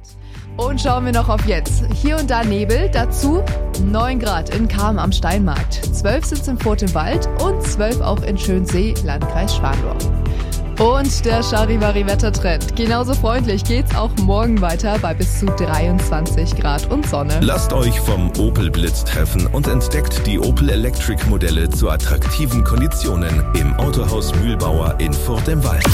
Und schauen wir noch auf jetzt. Hier und da Nebel, dazu 9 Grad in Cham am Steinmarkt, 12 sind es in Furth im Wald und 12 auch in Schönsee, Landkreis Schwandorf. Und der Charivari-Wettertrend. Genauso freundlich geht's auch morgen weiter bei bis zu 23 Grad und Sonne. Lasst euch vom Opel Blitz treffen und entdeckt die Opel Electric Modelle zu attraktiven Konditionen im Autohaus Mühlbauer in Furth im Wald.